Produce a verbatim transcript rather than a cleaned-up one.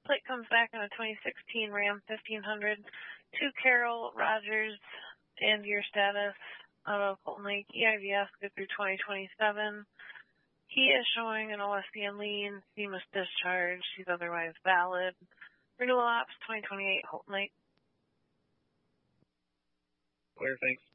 Plate comes back on a twenty sixteen Ram fifteen hundred to Carol Rogers, and your status out of Colton Lake E I V S good through twenty twenty-seven. He is showing an O S C and lien, seamless discharge. He's otherwise valid. Renewal ops twenty twenty-eight Colton Lake. Clear, thanks.